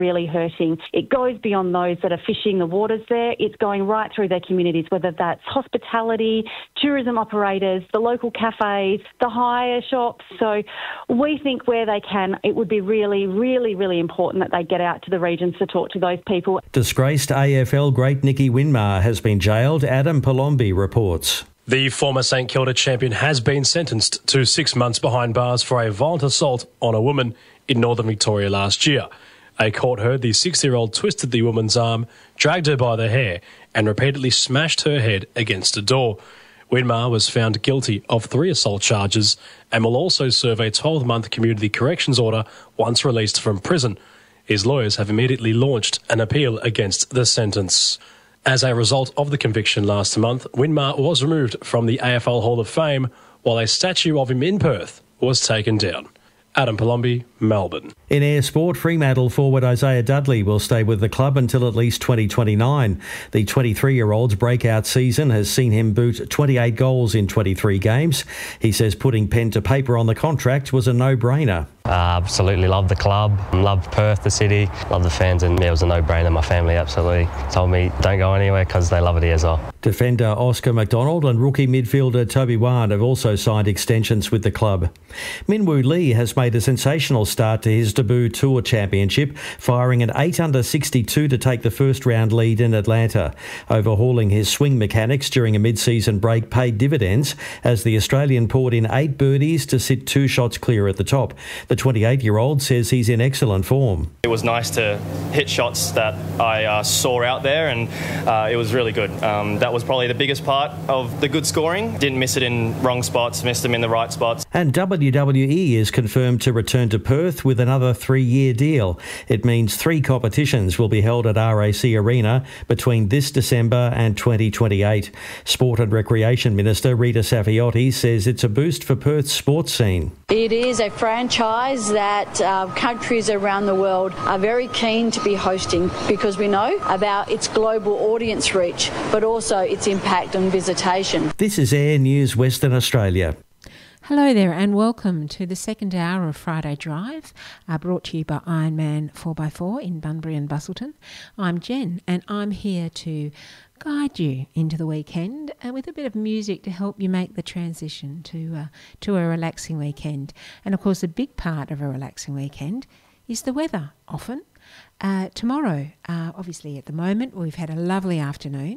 really hurting. It goes beyond those that are fishing the waters there. It's going right through their communities, whether that's hospitality, tourism operators, the local cafes, the hire shops. So we think where they can, it would be really, really, really important that they get out to the regions to talk to those people. Disgraced AFL great Nicky Winmar has been jailed, Adam Palombi reports. The former St Kilda champion has been sentenced to 6 months behind bars for a violent assault on a woman in northern Victoria last year. A court heard the 60-year-old twisted the woman's arm, dragged her by the hair and repeatedly smashed her head against a door. Winmar was found guilty of 3 assault charges and will also serve a 12-month community corrections order once released from prison. His lawyers have immediately launched an appeal against the sentence. As a result of the conviction last month, Winmar was removed from the AFL Hall of Fame while a statue of him in Perth was taken down. Adam Palombi, Melbourne. In air sport, Fremantle forward Isaiah Dudley will stay with the club until at least 2029. The 23-year-old's breakout season has seen him boot 28 goals in 23 games. He says putting pen to paper on the contract was a no-brainer. Absolutely love the club, love Perth, the city, love the fans, and it was a no-brainer. My family absolutely told me don't go anywhere because they love it here as well. Defender Oscar McDonald and rookie midfielder Toby Wan have also signed extensions with the club. Minwoo Lee has made a sensational start to his debut Tour Championship, firing an 8 under 62 to take the first round lead in Atlanta. Overhauling his swing mechanics during a mid-season break paid dividends as the Australian poured in 8 birdies to sit 2 shots clear at the top. The 28-year-old says he's in excellent form. It was nice to hit shots that I saw out there, and it was really good. That was probably the biggest part of the good scoring. Didn't miss it in wrong spots, missed them in the right spots. And WWE is confirmed to return to Perth with another 3-year deal. It means 3 competitions will be held at RAC Arena between this December and 2028. Sport and Recreation Minister Rita Saviotti says it's a boost for Perth's sports scene. It is a franchise that countries around the world are very keen to be hosting because we know about its global audience reach, but also its impact on visitation. This is Air News Western Australia. Hello there and welcome to the second hour of Friday Drive, brought to you by Ironman 4x4 in Bunbury and Busselton. I'm Jen and I'm here to guide you into the weekend with a bit of music to help you make the transition to a relaxing weekend. And of course a big part of a relaxing weekend is the weather often. Tomorrow, obviously at the moment we've had a lovely afternoon,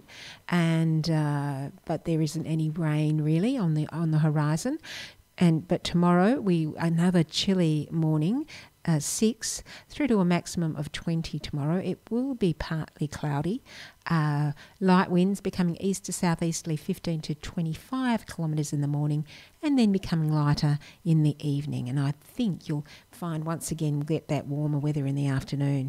and but there isn't any rain really on the horizon. But tomorrow another chilly morning, 6 through to a maximum of 20 tomorrow. It will be partly cloudy. Light winds becoming east to southeasterly 15 to 25 kilometres in the morning, and then becoming lighter in the evening. And I think you'll find once again we'll get that warmer weather in the afternoon.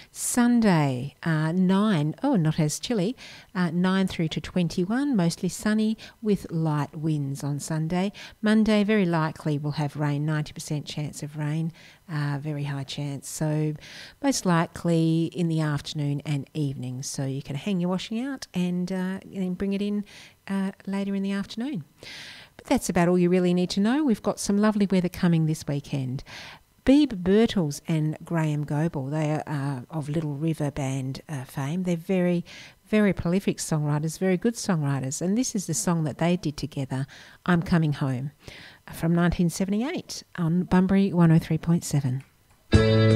Sunday, 9, not as chilly, 9 through to 21, mostly sunny with light winds on Sunday. Monday, very likely we'll have rain, 90% chance of rain, very high chance. So most likely in the afternoon and evening. So you can hang your washing out and then bring it in later in the afternoon. But that's about all you really need to know. We've got some lovely weather coming this weekend. Beeb Birtles and Graham Goebel, they are of Little River Band fame. They're very, very prolific songwriters, very good songwriters. And this is the song that they did together, I'm Coming Home, from 1978 on Bunbury 103.7.